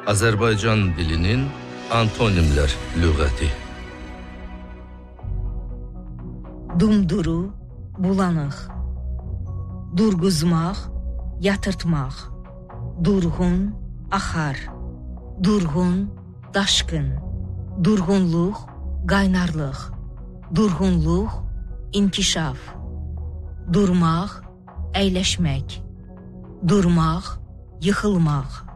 Azərbaycan dilinin antonimlər lüğəti. Dumduru, bulanıq. Durğuzmaq, yatırtmaq. Durğun, axar. Durğun, daşqın. Durğunluq, qaynarlıq. Durğunluq, inkişaf. Durmaq, əyləşmək. Durmaq, yıxılmaq.